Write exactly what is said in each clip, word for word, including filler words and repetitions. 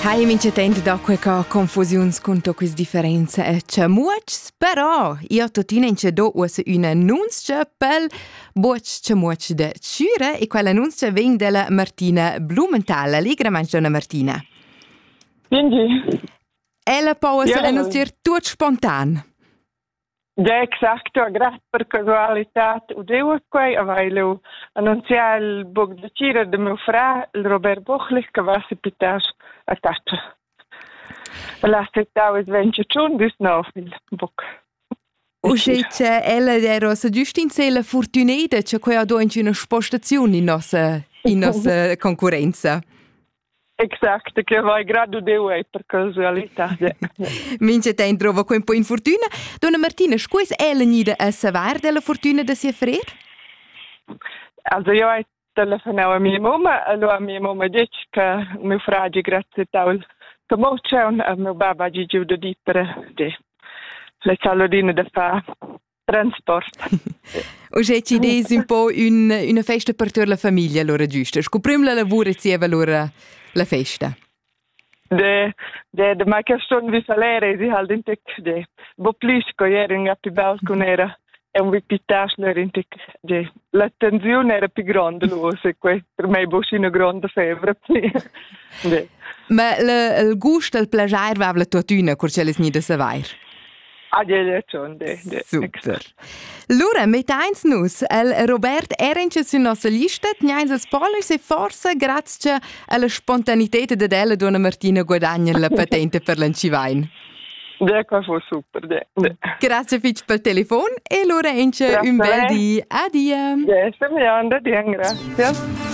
Hai mince tende da qualche confusions con to quis differenza e c'è muots, però io totina in c'è do us una annunzia pel boc c'è muots de Ciure e quella annunzia veng della Martina Blumenthal. Allegra mangiona Martina. Quindi Ella può Ja. annunciare tutto spontan. ja, exacto, grazie per casualità. Udeo quei availo annunciare il book de Cira de mio fra, il Robert Bochlich, che va a pitar a taccia. La settau es vence chun dis no il book. Usce c'è ella era sa giusto in sé la fortunata c'è qua do in una spostazione in nostra in nostra concorrenza. Exacto, che vai grado de way per casualità. Ja. Mince te trova qua un po' in fortuna. Donna Martina, scusa ella nida a savar della fortuna da sia frer? Also io ho telefonato a mia mamma, allora mia mamma ha detto che mio fratello grazie a taul comoce e mio babbo ha giù da dire che le salodine da fa trasport. Usce ci des un po' un, una festa per tutta la famiglia allora giusto. Scoprim la lavoro e allora la festa. De de de ma che sono vi salere si halt in tek de bo plisco ieri in api balcon era e un vipitasler in tek de la tensione era più grande lo se que per me bo una grande febbre. De Ma la, il gusto, il piacere va la totuna curceles ni da savair. ah de schon de de Super. Allora, mettains nus, el Robert Erenche su nostra lista, tniais als polis e forse grazie alla spontaneità de della donna Martina guadagna la patente per l'Ancivain. de qua fu super de de Grazie fitch pel telefon e allora ence Grazie un a bel lei. di adia. de sembrando di grazie.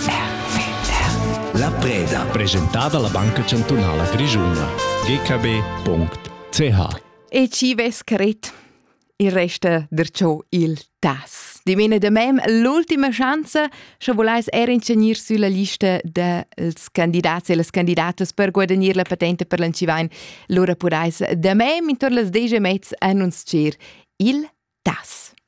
La Preda, presentata alla Banca Cantonale Grigiuna, g k b punto c h. E ci ves caret il resta der ciò il tas. Di mene de mem l'ultima chance, se volais er incenir sulla lista dels candidats e les candidatas per guadagnare la patente per l'Ancivain, lora podais de mem intor les dege mezz annunciar il tas.